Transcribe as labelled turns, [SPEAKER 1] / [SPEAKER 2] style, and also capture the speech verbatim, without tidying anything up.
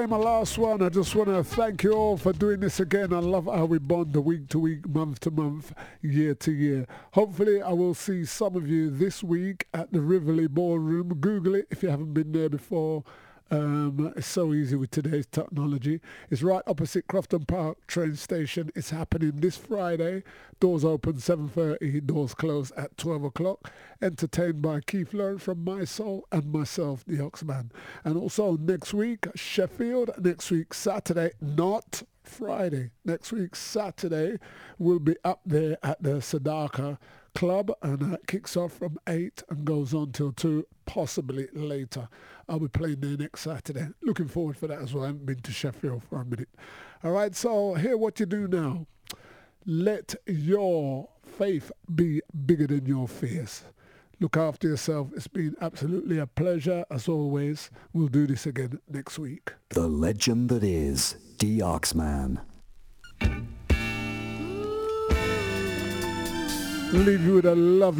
[SPEAKER 1] My last one. I just want to thank you all for doing this again. I love how we bond week to week, month to month, year to year. Hopefully, I will see some of you this week at the Rivoli Ballroom. Google it if you haven't been there before. Um, it's so easy with today's technology. It's right opposite Crofton Park train station. It's happening this Friday. Doors open seven thirty, doors close at twelve o'clock. Entertained by Keith Learn from My Soul and myself, the Oxman. And also next week, Sheffield. Next week, Saturday, not Friday. Next week, Saturday, we'll be up there at the Sadaka Club, and it kicks off from eight and goes on till two, possibly later. I'll be playing there next Saturday. Looking forward for that as well. I haven't been to Sheffield for a minute. All right, so here what you do now. Let your faith be bigger than your fears. Look after yourself. It's been absolutely a pleasure as always. We'll do this again next week.
[SPEAKER 2] The legend that is D Oxman.
[SPEAKER 1] Leave you with a lovely